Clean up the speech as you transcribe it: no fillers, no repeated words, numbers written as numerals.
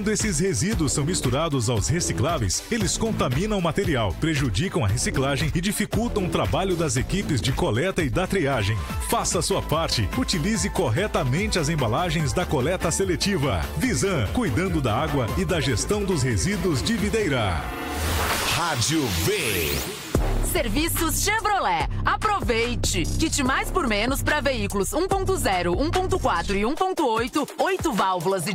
Quando esses resíduos são misturados aos recicláveis, eles contaminam o material, prejudicam a reciclagem e dificultam o trabalho das equipes de coleta e da triagem. Faça a sua parte. Utilize corretamente as embalagens da coleta seletiva. Visan, cuidando da água e da gestão dos resíduos de Videira. Rádio V. Serviços Chevrolet. Aproveite! Kit mais por menos para veículos 1.0, 1.4 e 1.8, 8 válvulas e